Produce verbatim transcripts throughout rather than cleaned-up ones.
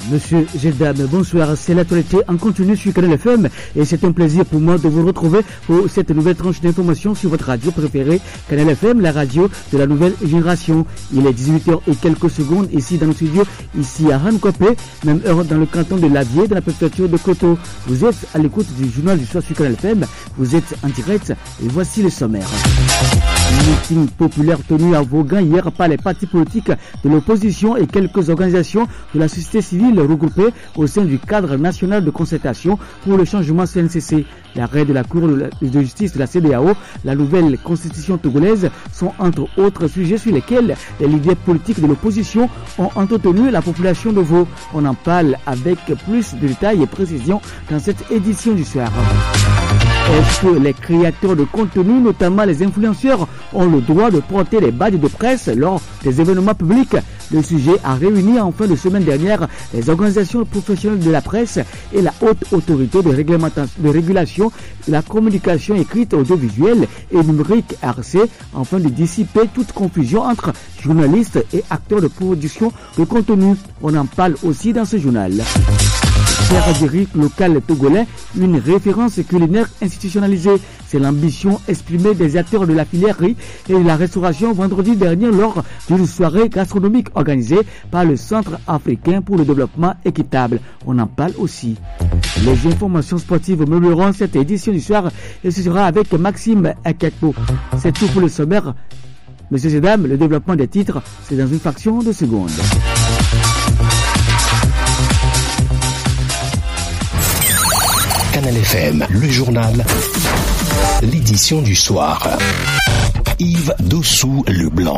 Monsieur Gédam, bonsoir, c'est l'actualité en continu sur Canal F M et c'est un plaisir pour moi de vous retrouver pour cette nouvelle tranche d'information sur votre radio préférée, Canal F M, la radio de la nouvelle génération. Il est dix-huit heures et quelques secondes ici dans nos studios, ici à Rankope, même heure dans le canton de Lavier, dans la préfecture de Koto. Vous êtes à l'écoute du journal du soir sur Canal F M, vous êtes en direct et voici le sommaire. Meeting populaire tenu à Vaughan hier par les partis politiques de l'opposition et quelques organisations de la société civile regroupées au sein du cadre national de concertation pour le changement C N C C. L'arrêt de la Cour de justice de la C E D E A O, la nouvelle constitution togolaise sont entre autres sujets sur lesquels les leaders politiques de l'opposition ont entretenu la population de Vaud. On en parle avec plus de détails et précisions dans cette édition du soir. Est-ce que les créateurs de contenu, notamment les influenceurs, ont le droit de porter les badges de presse lors des événements publics? Le sujet a réuni en fin de semaine dernière les organisations professionnelles de la presse et la haute autorité de, de régulation de la communication écrite, audiovisuelle et numérique R C, afin de dissiper toute confusion entre journalistes et acteurs de production de contenu. On en parle aussi dans ce journal. Pierre local togolais, une référence culinaire institutionnalisée. C'est l'ambition exprimée des acteurs de la filière riz et de la restauration vendredi dernier lors d'une soirée gastronomique organisée par le Centre africain pour le développement équitable. On en parle aussi. Les informations sportives meubleront cette édition du soir et ce sera avec Maxime Akekpo. C'est tout pour le sommaire. Messieurs et dames, le développement des titres, c'est dans une fraction de seconde. Canal F M, le journal, l'édition du soir. Yves Dossou-Leblanc.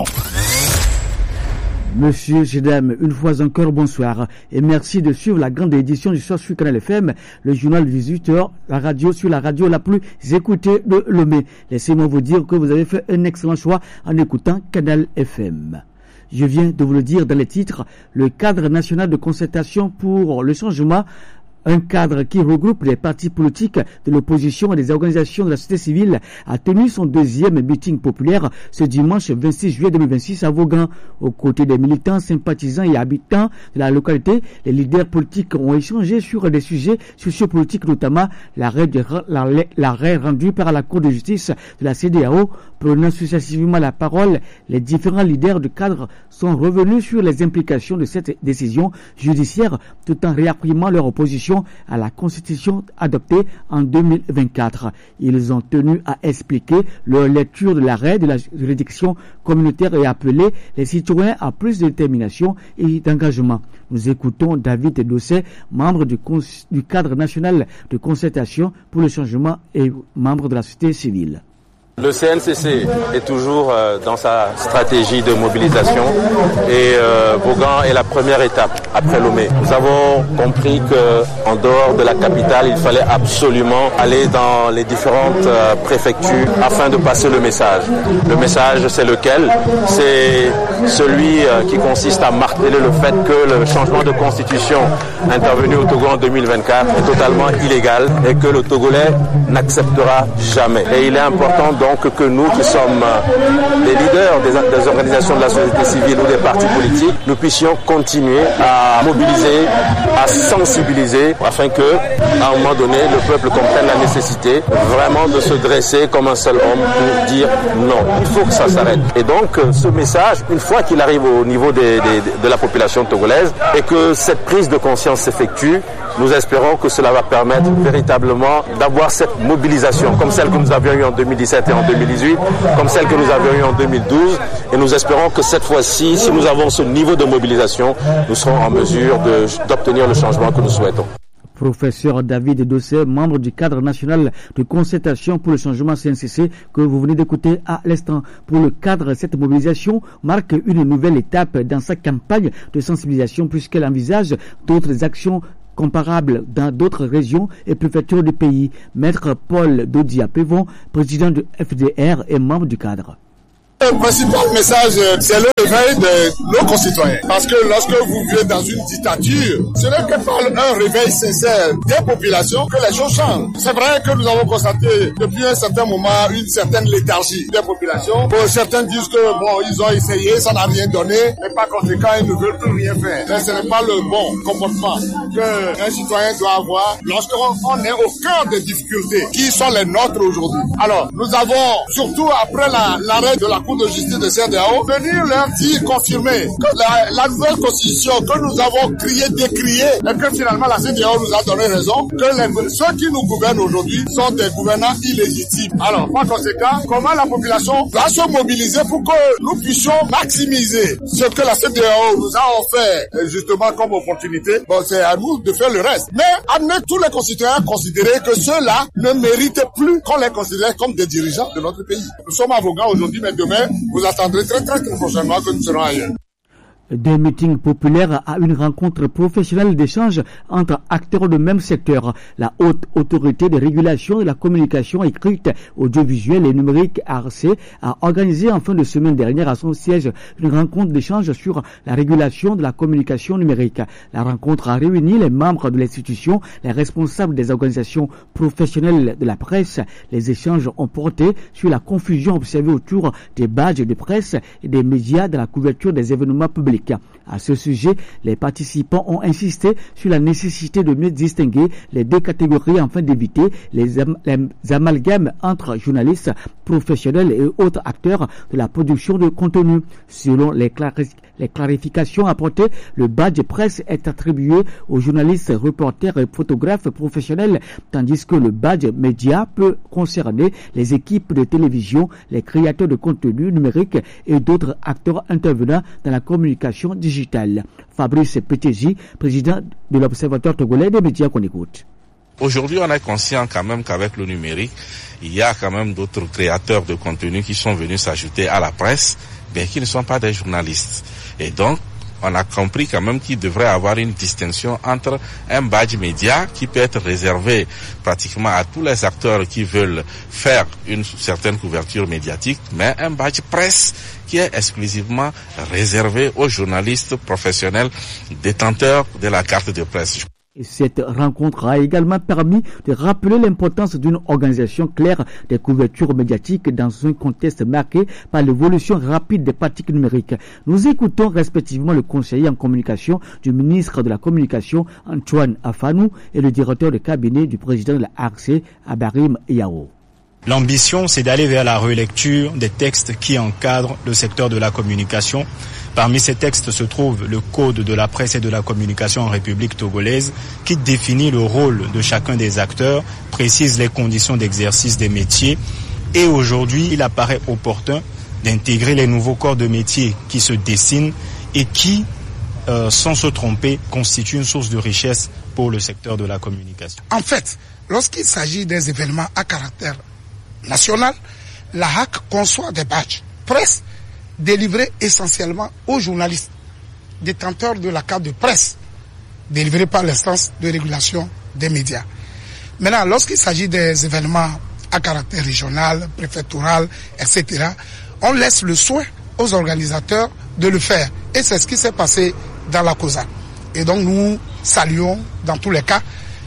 Monsieur, mesdames, une fois encore, bonsoir et merci de suivre la grande édition du soir sur Canal F M, le journal de dix-huit heures, la radio sur la radio la plus écoutée de Lomé. Laissez-moi vous dire que vous avez fait un excellent choix en écoutant Canal F M. Je viens de vous le dire dans les titres, le cadre national de concertation pour le changement, un cadre qui regroupe les partis politiques de l'opposition et des organisations de la société civile, a tenu son deuxième meeting populaire ce dimanche vingt-six juillet deux mille vingt-six à Vaughan. Aux côtés des militants, sympathisants et habitants de la localité, les leaders politiques ont échangé sur des sujets sociopolitiques, notamment l'arrêt, de, l'arrêt rendu par la Cour de justice de la C E D E A O. Prenant successivement la parole, les différents leaders de cadre sont revenus sur les implications de cette décision judiciaire tout en réaffirmant leur opposition à la Constitution adoptée en deux mille vingt-quatre. Ils ont tenu à expliquer leur lecture de l'arrêt de la juridiction communautaire et appelé les citoyens à plus de détermination et d'engagement. Nous écoutons David Dosset, membre du, du cadre national de concertation pour le changement et membre de la société civile. Le C N C C est toujours euh, dans sa stratégie de mobilisation et euh, Vaughan est la première étape après Lomé. Nous avons compris qu'en dehors de la capitale, il fallait absolument aller dans les différentes euh, préfectures afin de passer le message. Le message, c'est lequel? C'est celui euh, qui consiste à marteler le fait que le changement de constitution intervenu au Togo en deux mille vingt-quatre est totalement illégal et que le Togolais n'acceptera jamais. Et il est important donc Donc que nous qui sommes les leaders des, des organisations de la société civile ou des partis politiques, nous puissions continuer à mobiliser, à sensibiliser afin que, à un moment donné, le peuple comprenne la nécessité vraiment de se dresser comme un seul homme pour dire non, il faut que ça s'arrête. Et donc ce message, une fois qu'il arrive au niveau des, des, de la population togolaise et que cette prise de conscience s'effectue, nous espérons que cela va permettre véritablement d'avoir cette mobilisation comme celle que nous avions eue en deux mille dix-sept et en deux mille dix-huit, comme celle que nous avions eue en deux mille douze. Et nous espérons que cette fois-ci, si nous avons ce niveau de mobilisation, nous serons en mesure de, d'obtenir le changement que nous souhaitons. Professeur David Dosset, membre du cadre national de concertation pour le changement C N C C que vous venez d'écouter à l'instant. Pour le cadre, cette mobilisation marque une nouvelle étape dans sa campagne de sensibilisation puisqu'elle envisage d'autres actions comparables dans d'autres régions et préfectures du pays. Maître Paul Dodia Pévon, président de F D R et membre du cadre. Le principal message, c'est le réveil de nos concitoyens. Parce que lorsque vous vivez dans une dictature, ce n'est que par un réveil sincère des populations que les choses changent. C'est vrai que nous avons constaté depuis un certain moment une certaine léthargie des populations. Bon, certains disent que bon, ils ont essayé, ça n'a rien donné, et par conséquent, ils ne veulent plus rien faire. Mais ce n'est pas le bon comportement qu'un citoyen doit avoir lorsqu'on est au cœur des difficultés qui sont les nôtres aujourd'hui. Alors, nous avons, surtout après la, l'arrêt de la Cour de justice de C E D E A O, venir leur dire, confirmer que la, la nouvelle constitution que nous avons crié, décrié, et que finalement la C E D E A O nous a donné raison, que les, ceux qui nous gouvernent aujourd'hui sont des gouvernants illégitimes. Alors, par conséquent, comment la population va se mobiliser pour que nous puissions maximiser ce que la C E D E A O nous a offert, justement, comme opportunité. Bon, c'est à nous de faire le reste. Mais amener tous les concitoyens à considérer que ceux-là ne méritent plus qu'on les considère comme des dirigeants de notre pays. Nous sommes à Vogan aujourd'hui, mais demain, vous attendrez très très très prochainement que nous serons ailleurs. Des meetings populaires à une rencontre professionnelle d'échange entre acteurs du même secteur. La Haute Autorité de Régulation de la Communication écrite, audiovisuelle et numérique A R C a organisé en fin de semaine dernière à son siège une rencontre d'échange sur la régulation de la communication numérique. La rencontre a réuni les membres de l'institution, les responsables des organisations professionnelles de la presse. Les échanges ont porté sur la confusion observée autour des badges de presse et des médias dans la couverture des événements publics. À ce sujet, les participants ont insisté sur la nécessité de mieux distinguer les deux catégories afin d'éviter les, am les amalgames entre journalistes professionnels et autres acteurs de la production de contenu. Selon les, clari les clarifications apportées, le badge presse est attribué aux journalistes, reporters et photographes professionnels, tandis que le badge média peut concerner les équipes de télévision, les créateurs de contenu numérique et d'autres acteurs intervenant dans la communication digitale. Fabrice Pétéji, président de l'Observatoire togolais des médias qu'on écoute. Aujourd'hui, on est conscient quand même qu'avec le numérique, il y a quand même d'autres créateurs de contenu qui sont venus s'ajouter à la presse, mais qui ne sont pas des journalistes. Et donc, on a compris quand même qu'il devrait avoir une distinction entre un badge média qui peut être réservé pratiquement à tous les acteurs qui veulent faire une certaine couverture médiatique, mais un badge presse qui est exclusivement réservé aux journalistes professionnels détenteurs de la carte de presse. Cette rencontre a également permis de rappeler l'importance d'une organisation claire des couvertures médiatiques dans un contexte marqué par l'évolution rapide des pratiques numériques. Nous écoutons respectivement le conseiller en communication du ministre de la Communication, Antoine Afanou, et le directeur de cabinet du président de la A R C, Abarim Yao. L'ambition, c'est d'aller vers la relecture des textes qui encadrent le secteur de la communication. Parmi ces textes se trouve le Code de la presse et de la communication en République togolaise qui définit le rôle de chacun des acteurs, précise les conditions d'exercice des métiers et aujourd'hui, il apparaît opportun d'intégrer les nouveaux corps de métiers qui se dessinent et qui, euh, sans se tromper, constituent une source de richesse pour le secteur de la communication. En fait, lorsqu'il s'agit des événements à caractère national, la H A C conçoit des badges presse délivrés essentiellement aux journalistes détenteurs de la carte de presse délivrée par l'instance de régulation des médias. Maintenant, lorsqu'il s'agit des événements à caractère régional, préfectoral, et cetera, on laisse le soin aux organisateurs de le faire. Et c'est ce qui s'est passé dans la COSA. Et donc nous saluons dans tous les cas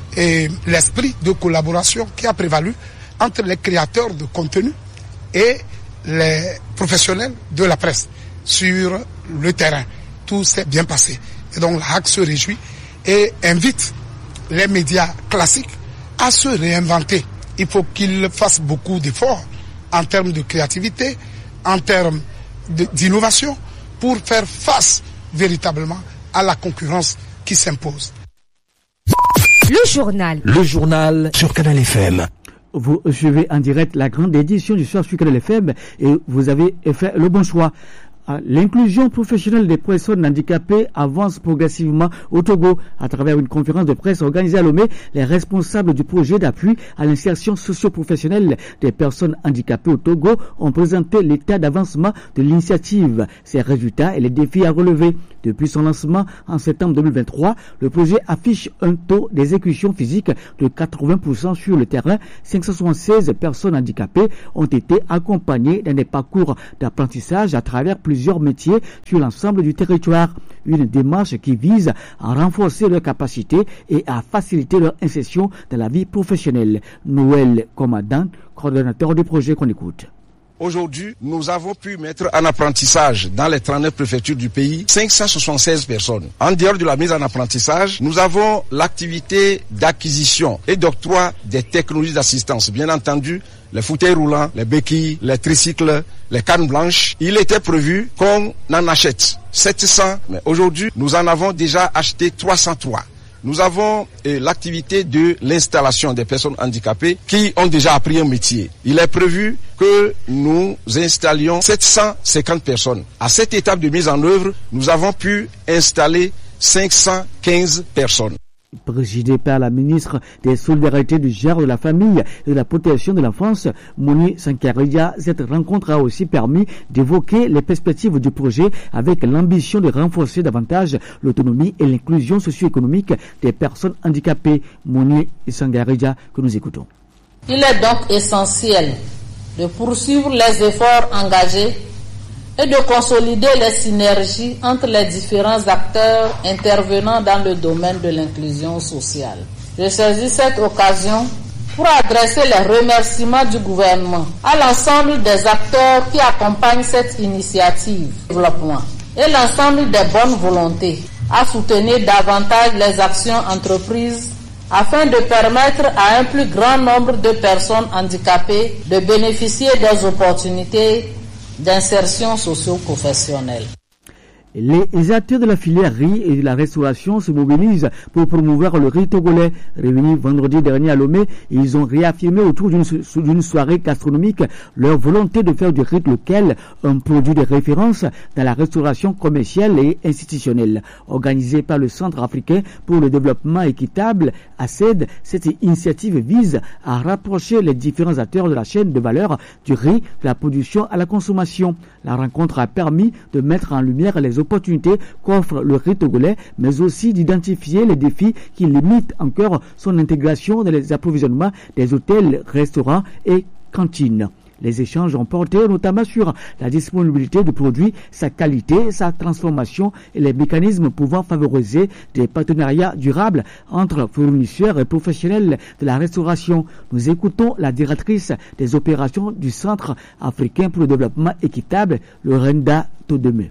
l'esprit de collaboration qui a prévalu entre les créateurs de contenu et les professionnels de la presse sur le terrain. Tout s'est bien passé. Et donc la H A C se réjouit et invite les médias classiques à se réinventer. Il faut qu'ils fassent beaucoup d'efforts en termes de créativité, en termes d'innovation, pour faire face véritablement à la concurrence qui s'impose. Le journal. Le journal sur Canal F M. Vous suivez en direct la grande édition du soir sur Canal F M et vous avez fait le bon choix. L'inclusion professionnelle des personnes handicapées avance progressivement au Togo. À travers une conférence de presse organisée à Lomé, les responsables du projet d'appui à l'insertion socio-professionnelle des personnes handicapées au Togo ont présenté l'état d'avancement de l'initiative, ses résultats et les défis à relever. Depuis son lancement en septembre deux mille vingt-trois, le projet affiche un taux d'exécution physique de quatre-vingts pour cent sur le terrain. cinq cent soixante-seize personnes handicapées ont été accompagnées dans des parcours d'apprentissage à travers plusieurs métiers sur l'ensemble du territoire. Une démarche qui vise à renforcer leurs capacités et à faciliter leur insertion dans la vie professionnelle. Noël Commandant, coordonnateur du projet qu'on écoute. Aujourd'hui, nous avons pu mettre en apprentissage dans les trente-neuf préfectures du pays cinq cent soixante-seize personnes. En dehors de la mise en apprentissage, nous avons l'activité d'acquisition et d'octroi des technologies d'assistance. Bien entendu, les fauteuils roulants, les béquilles, les tricycles, les cannes blanches. Il était prévu qu'on en achète sept cents, mais aujourd'hui, nous en avons déjà acheté trois cent trois. Nous avons euh, l'activité de l'installation des personnes handicapées qui ont déjà appris un métier. Il est prévu que nous installions sept cent cinquante personnes. À cette étape de mise en œuvre, nous avons pu installer cinq cent quinze personnes. Présidé par la ministre des Solidarités, du Genre, de la Famille et de la Protection de l'Enfance, Moni Sankaria, cette rencontre a aussi permis d'évoquer les perspectives du projet avec l'ambition de renforcer davantage l'autonomie et l'inclusion socio-économique des personnes handicapées. Moni Sankaria, que nous écoutons. Il est donc essentiel de poursuivre les efforts engagés et de consolider les synergies entre les différents acteurs intervenant dans le domaine de l'inclusion sociale. Je saisis cette occasion pour adresser les remerciements du gouvernement à l'ensemble des acteurs qui accompagnent cette initiative de développement et l'ensemble des bonnes volontés à soutenir davantage les actions entreprises afin de permettre à un plus grand nombre de personnes handicapées de bénéficier des opportunités d'insertion socio-professionnelle. Les acteurs de la filière riz et de la restauration se mobilisent pour promouvoir le riz togolais. Réunis vendredi dernier à Lomé, ils ont réaffirmé autour d'une soirée gastronomique leur volonté de faire du riz local un produit de référence dans la restauration commerciale et institutionnelle. Organisée par le Centre africain pour le développement équitable, A C E D, cette initiative vise à rapprocher les différents acteurs de la chaîne de valeur du riz, de la production à la consommation. La rencontre a permis de mettre en lumière les opportunités qu'offre le riz togolais, mais aussi d'identifier les défis qui limitent encore son intégration dans les approvisionnements des hôtels, restaurants et cantines. Les échanges ont porté notamment sur la disponibilité du produit, sa qualité, sa transformation et les mécanismes pouvant favoriser des partenariats durables entre fournisseurs et professionnels de la restauration. Nous écoutons la directrice des opérations du Centre africain pour le développement équitable, Lorenda Todeme.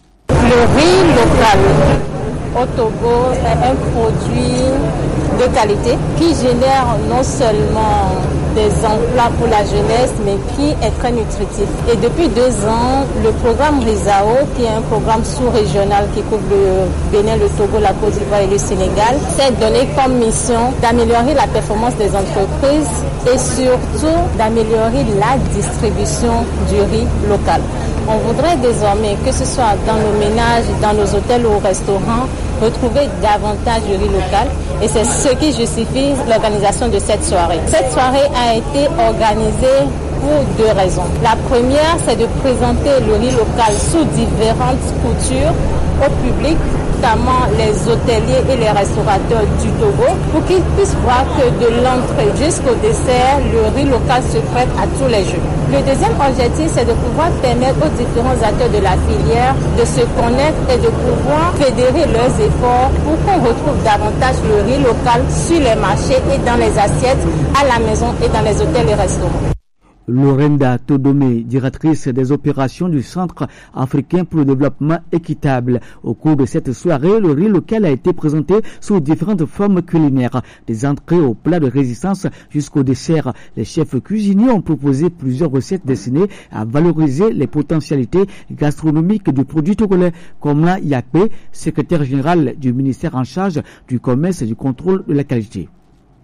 Le riz local au Togo est un produit de qualité qui génère non seulement des emplois pour la jeunesse, mais qui est très nutritif. Et depuis deux ans, le programme RISAO, qui est un programme sous-régional qui couvre le Bénin, le Togo, la Côte d'Ivoire et le Sénégal, s'est donné comme mission d'améliorer la performance des entreprises et surtout d'améliorer la distribution du riz local. On voudrait désormais, que ce soit dans nos ménages, dans nos hôtels ou restaurants, retrouver davantage de riz local. Et c'est ce qui justifie l'organisation de cette soirée. Cette soirée a été organisée pour deux raisons. La première, c'est de présenter le riz local sous différentes coutures au public, notamment les hôteliers et les restaurateurs du Togo, pour qu'ils puissent voir que de l'entrée jusqu'au dessert, le riz local se prête à tous les jeux. Le deuxième objectif, c'est de pouvoir permettre aux différents acteurs de la filière de se connaître et de pouvoir fédérer leurs efforts pour qu'on retrouve davantage le riz local sur les marchés et dans les assiettes, à la maison et dans les hôtels et restaurants. Lorenda Todome, directrice des opérations du Centre africain pour le développement équitable. Au cours de cette soirée, le riz local a été présenté sous différentes formes culinaires, des entrées aux plats de résistance jusqu'au dessert. Les chefs cuisiniers ont proposé plusieurs recettes destinées à valoriser les potentialités gastronomiques du produit togolais, comme la Yakpe, secrétaire général du ministère en charge du commerce et du contrôle de la qualité.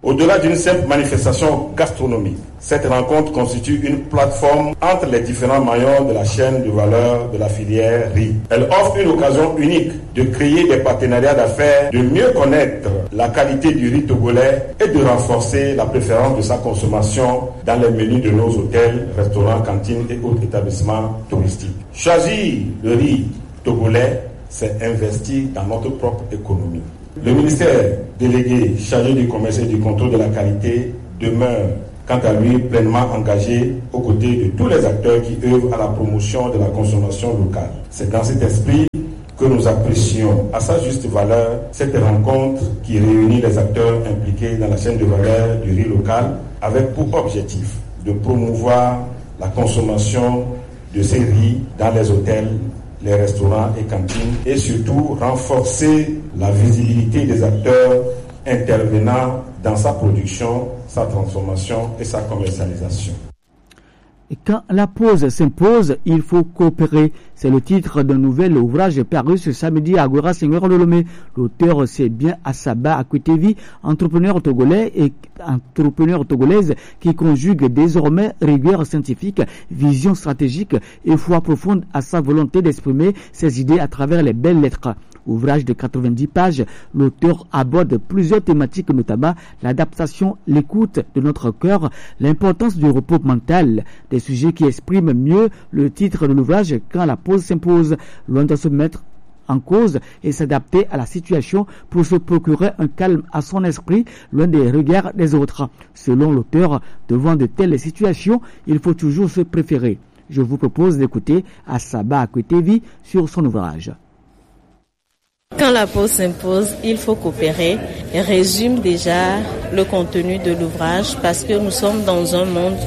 Au-delà d'une simple manifestation gastronomique, cette rencontre constitue une plateforme entre les différents maillons de la chaîne de valeur de la filière riz. Elle offre une occasion unique de créer des partenariats d'affaires, de mieux connaître la qualité du riz togolais et de renforcer la préférence de sa consommation dans les menus de nos hôtels, restaurants, cantines et autres établissements touristiques. Choisir le riz togolais, c'est investir dans notre propre économie. Le ministère délégué chargé du commerce et du contrôle de la qualité demeure, quant à lui, pleinement engagé aux côtés de tous les acteurs qui œuvrent à la promotion de la consommation locale. C'est dans cet esprit que nous apprécions à sa juste valeur cette rencontre qui réunit les acteurs impliqués dans la chaîne de valeur du riz local avec pour objectif de promouvoir la consommation de ces riz dans les hôtels, les restaurants et cantines et surtout renforcer la visibilité des acteurs intervenant dans sa production, sa transformation et sa commercialisation. Et quand la pause s'impose, il faut coopérer. C'est le titre d'un nouvel ouvrage paru ce samedi à Agora Senghor Lolomé. L'auteur, c'est bien Assaba Akwetevi, entrepreneur togolais et entrepreneur togolaise qui conjugue désormais rigueur scientifique, vision stratégique et foi profonde à sa volonté d'exprimer ses idées à travers les belles lettres. Ouvrage de quatre-vingt-dix pages, l'auteur aborde plusieurs thématiques, notamment l'adaptation, l'écoute de notre cœur, l'importance du repos mental, des sujets qui expriment mieux le titre de l'ouvrage quand la pause s'impose, loin de se mettre en cause et s'adapter à la situation pour se procurer un calme à son esprit, loin des regards des autres. Selon l'auteur, devant de telles situations, il faut toujours se préférer. Je vous propose d'écouter Assaba Akwetevi sur son ouvrage. Quand la pause s'impose, il faut coopérer et résume déjà le contenu de l'ouvrage parce que nous sommes dans un monde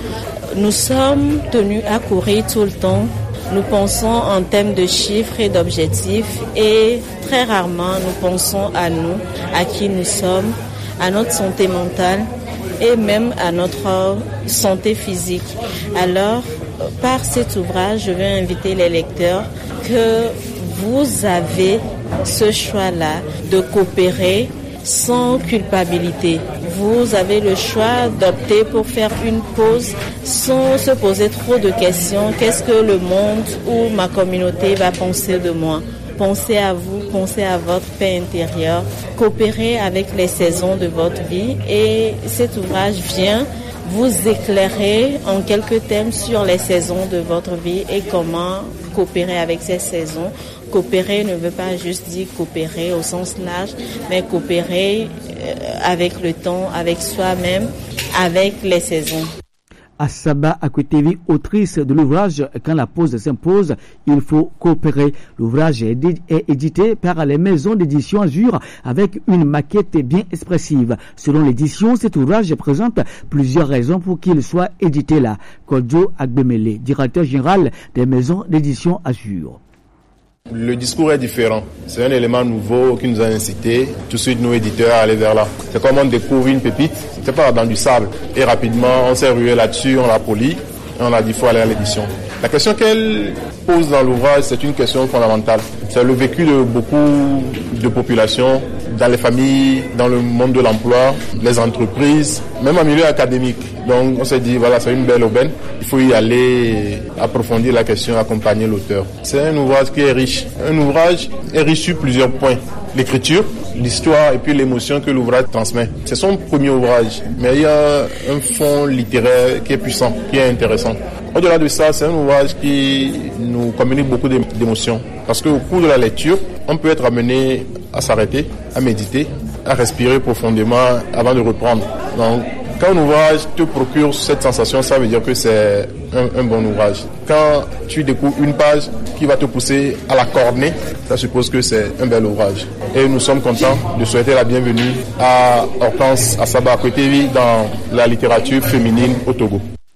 où nous sommes tenus à courir tout le temps. Nous pensons en termes de chiffres et d'objectifs et très rarement nous pensons à nous, à qui nous sommes, à notre santé mentale et même à notre santé physique. Alors, par cet ouvrage, je vais inviter les lecteurs que vous avez ce choix-là de coopérer sans culpabilité. Vous avez le choix d'opter pour faire une pause sans se poser trop de questions. Qu'est-ce que le monde ou ma communauté va penser de moi? Pensez à vous, pensez à votre paix intérieure, coopérez avec les saisons de votre vie et cet ouvrage vient vous éclairer en quelques thèmes sur les saisons de votre vie et comment coopérer avec ces saisons. Coopérer ne veut pas juste dire coopérer au sens large, mais coopérer avec le temps, avec soi-même, avec les saisons. Assaba Akwetevi, autrice de l'ouvrage Quand la pause s'impose, il faut coopérer. L'ouvrage est, est édité par les maisons d'édition Azur avec une maquette bien expressive. Selon l'édition, cet ouvrage présente plusieurs raisons pour qu'il soit édité là. Kodjo Agbemele, directeur général des maisons d'édition Azur. Le discours est différent. C'est un élément nouveau qui nous a incité tout de suite nous éditeurs à aller vers là. C'est comme on découvre une pépite, c'est pas dans du sable. Et rapidement, on s'est rué là-dessus, on l'a poli, et on a dit qu'il faut aller à l'édition. La question qu'elle pose dans l'ouvrage, c'est une question fondamentale. C'est le vécu de beaucoup de populations, dans les familles, dans le monde de l'emploi, les entreprises, même en milieu académique. Donc on s'est dit, voilà, c'est une belle aubaine. Il faut y aller approfondir la question, accompagner l'auteur. C'est un ouvrage qui est riche. Un ouvrage est riche sur plusieurs points. L'écriture, l'histoire et puis l'émotion que l'ouvrage transmet. C'est son premier ouvrage, mais il y a un fond littéraire qui est puissant, qui est intéressant. Au-delà de ça, c'est un ouvrage qui nous communique beaucoup d'émotions. Parce qu'au cours de la lecture, on peut être amené à s'arrêter, à méditer, à respirer profondément avant de reprendre. Donc, quand un ouvrage te procure cette sensation, ça veut dire que c'est un, un bon ouvrage. Quand tu découvres une page qui va te pousser à la corner, ça suppose que c'est un bel ouvrage. Et nous sommes contents de souhaiter la bienvenue à Hortense Assaba Akwetevi dans la littérature féminine au Togo.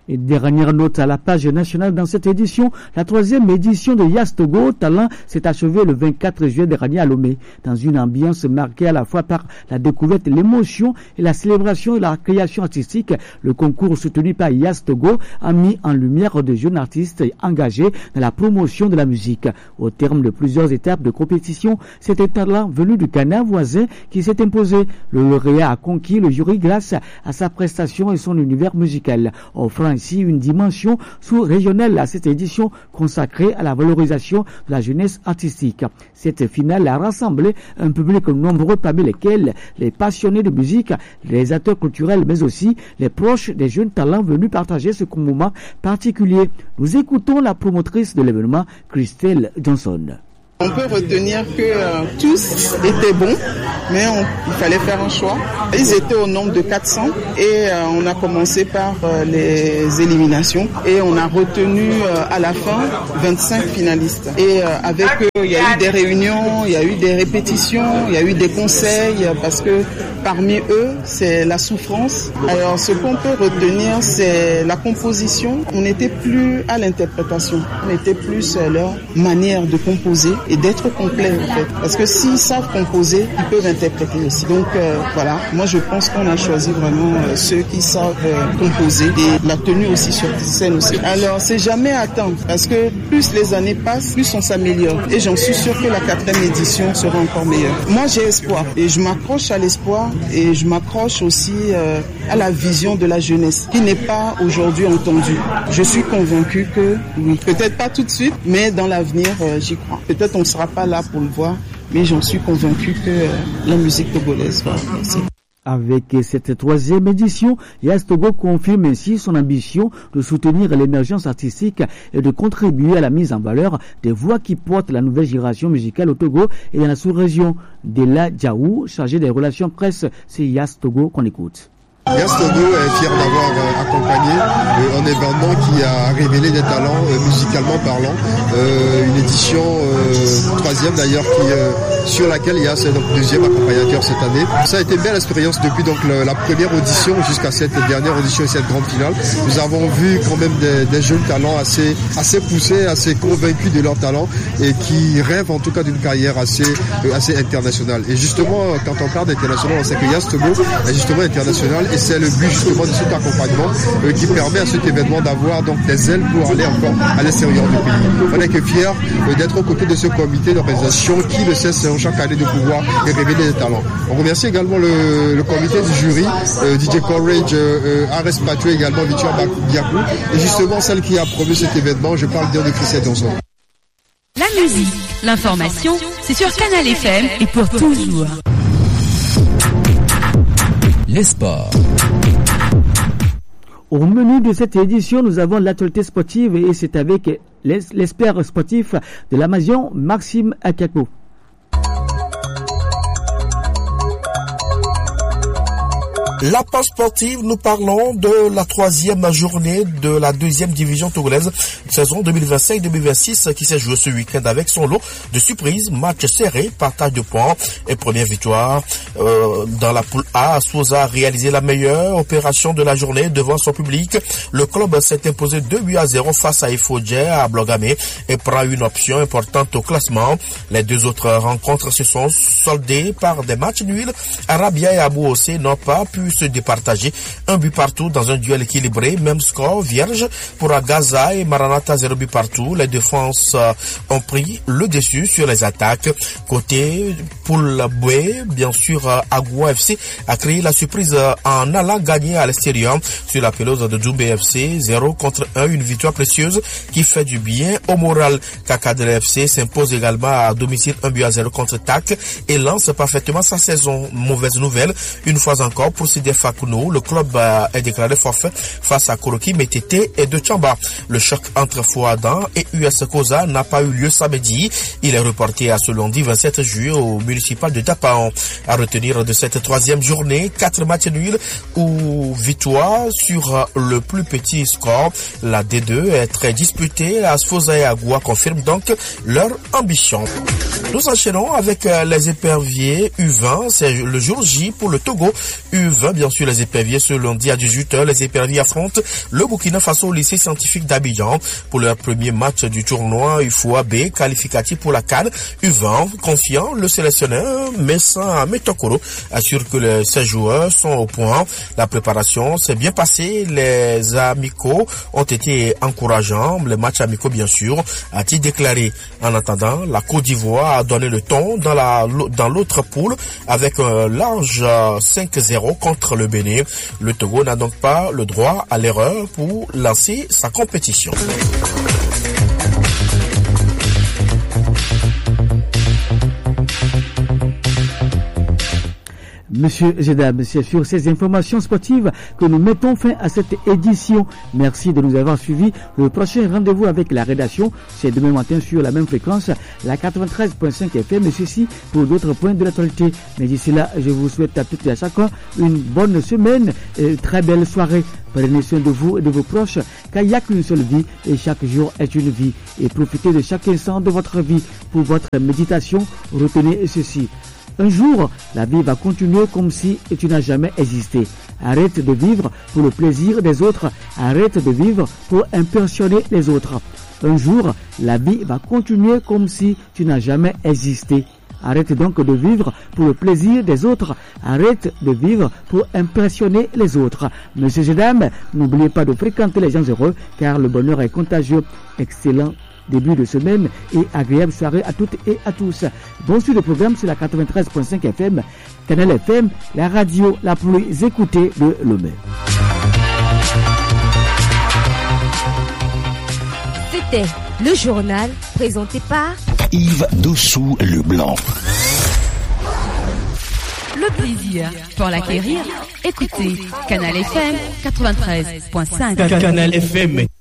Et dernière note à la page nationale dans cette édition, la troisième édition de Yas Togo Talent s'est achevée le vingt-quatre juillet dernier à Lomé, dans une ambiance marquée à la fois par la découverte, l'émotion et la célébration de la création artistique. Le concours soutenu par Yas Togo a mis en lumière de jeunes artistes engagés dans la promotion de la musique. Au terme de plusieurs étapes de compétition, c'est un talent venu du Ghana voisin qui s'est imposé. Le lauréat a conquis le jury grâce à sa prestation et son univers musical, offrant ainsi une dimension sous-régionale à cette édition consacrée à la valorisation de la jeunesse artistique. Cette finale a rassemblé un public nombreux parmi lesquels les passionnés de musique, les acteurs culturels mais aussi les proches des jeunes talents venus partager ce moment particulier. Nous écoutons la promotrice de l'événement, Christelle Johnson. On peut retenir que euh, tous étaient bons, mais on, il fallait faire un choix. Ils étaient au nombre de quatre cents et euh, on a commencé par euh, les éliminations et on a retenu euh, à la fin vingt-cinq finalistes. Et euh, avec eux, il y a eu des réunions, il y a eu des répétitions, il y a eu des conseils parce que parmi eux, c'est la souffrance. Alors ce qu'on peut retenir, c'est la composition. On n'était plus à l'interprétation, on était plus à leur manière de composer et d'être complet en fait. Parce que s'ils savent composer, ils peuvent interpréter aussi. Donc euh, voilà, moi je pense qu'on a choisi vraiment euh, ceux qui savent euh, composer et la tenue aussi sur scène aussi. Alors c'est jamais à attendre parce que plus les années passent, plus on s'améliore. Et j'en suis sûr que la quatrième édition sera encore meilleure. Moi j'ai espoir et je m'accroche à l'espoir et je m'accroche aussi euh, à la vision de la jeunesse qui n'est pas aujourd'hui entendue. Je suis convaincu que, peut-être pas tout de suite, mais dans l'avenir euh, j'y crois. Peut-être on ne sera pas là pour le voir, mais j'en suis convaincu que euh, la musique togolaise va passer. Avec cette troisième édition, Yas Togo confirme ainsi son ambition de soutenir l'émergence artistique et de contribuer à la mise en valeur des voix qui portent la nouvelle génération musicale au Togo et dans la sous-région. Dela Djaou, chargé des relations presse, c'est Yas Togo qu'on écoute. Yas Togo est fier d'avoir euh, accompagné euh, un événement qui a révélé des talents euh, musicalement parlant. Euh, une édition euh, troisième d'ailleurs qui euh, sur laquelle Yas est donc deuxième accompagnateur cette année. Ça a été une belle expérience depuis donc le, la première audition jusqu'à cette dernière audition et cette grande finale. Nous avons vu quand même des, des jeunes talents assez assez poussés, assez convaincus de leur talent et qui rêvent en tout cas d'une carrière assez euh, assez internationale. Et justement quand on parle d'international, on sait que Yas Togo est justement international. Et c'est le but justement de cet accompagnement euh, qui permet à cet événement d'avoir donc des ailes pour aller encore à l'extérieur du pays. On est que fiers euh, d'être aux côtés de ce comité d'organisation qui ne cesse chaque année de pouvoir révéler des talents. On remercie également le, le comité du jury, euh, D J Courage, euh, Ares Patio également, Victor Biakou, et justement celle qui a promu cet événement, je parle bien de Christelle Johnson. La musique, l'information, c'est sur Canal F M et pour toujours. Les sports. Au menu de cette édition, nous avons l'actualité sportive et c'est avec l'expert sportif de l'Amazon, Maxime Akako. La page sportive, nous parlons de la troisième journée de la deuxième division togolaise, saison deux mille vingt-cinq deux mille vingt-six, qui s'est jouée ce week-end avec son lot de surprises, match serré, partage de points et première victoire. Euh, dans la poule A, Souza a réalisé la meilleure opération de la journée devant son public. Le club s'est imposé deux buts à zéro face à Ifodje à Blogamé et prend une option importante au classement. Les deux autres rencontres se sont soldées par des matchs nuls. Arabia et Abou Ossé n'ont pas pu se départager. Un but partout dans un duel équilibré, même score vierge pour Agaza et Maranatha, zéro but partout. Les défenses ont pris le dessus sur les attaques. Côté Poul Boué, bien sûr, Agua F C a créé la surprise en allant gagner à l'extérieur sur la pelouse de Djoumbé F C, zéro contre un, une victoire précieuse qui fait du bien au moral. Kakadele F C s'impose également à domicile, un but à zéro contre T A C et lance parfaitement sa saison. Mauvaise nouvelle, une fois encore pour Sidé Fakuno, le club est déclaré forfait face à Koroki, Metete et de Tchamba. Le choc entre Fouadan et U S Koza n'a pas eu lieu samedi. Il est reporté à ce lundi vingt-sept juillet au municipal de Dapaon. À retenir de cette troisième journée, quatre matchs nuls ou victoire sur le plus petit score. La D deux est très disputée. Asfoza et Agua confirment donc leur ambition. Nous enchaînons avec les éperviers U vingt. C'est le jour J pour le Togo. U vingt vingt, bien sûr, les éperviers. Ce lundi à dix-huit heures, les éperviers affrontent le Burkina Faso au lycée scientifique d'Abidjan pour leur premier match du tournoi U F O A B, qualificatif pour la CAN U vingt. Confiant, le sélectionneur Messin Metokoro assure que les seize joueurs sont au point. La préparation s'est bien passée. Les amicaux ont été encourageants. Les matchs amicaux, bien sûr, a-t-il déclaré. En attendant, la Côte d'Ivoire a donné le ton dans la dans l'autre poule avec un large cinq zéro contre le Bénin. Le Togo n'a donc pas le droit à l'erreur pour lancer sa compétition. Monsieur Zedab, c'est sur ces informations sportives que nous mettons fin à cette édition. Merci de nous avoir suivis. Le prochain rendez-vous avec la rédaction, c'est demain matin sur la même fréquence, la quatre-vingt-treize virgule cinq F M, et ceci pour d'autres points de l'actualité. Mais d'ici là, je vous souhaite à toutes et à chacun une bonne semaine et une très belle soirée. Prenez soin de vous et de vos proches, car il n'y a qu'une seule vie et chaque jour est une vie. Et profitez de chaque instant de votre vie. Pour votre méditation, retenez ceci. Un jour, la vie va continuer comme si tu n'as jamais existé. Arrête de vivre pour le plaisir des autres. Arrête de vivre pour impressionner les autres. Un jour, la vie va continuer comme si tu n'as jamais existé. Arrête donc de vivre pour le plaisir des autres. Arrête de vivre pour impressionner les autres. Messieurs et dames, n'oubliez pas de fréquenter les gens heureux, car le bonheur est contagieux. Excellent début de semaine et agréable soirée à toutes et à tous. Bon suite de programme sur la quatre-vingt-treize virgule cinq F M, Canal F M, la radio la plus écoutée de Lomé. C'était le journal présenté par Yves Dossou Leblanc. Le plaisir pour l'acquérir, écoutez Canal F M quatre-vingt-treize virgule cinq. Canal F M.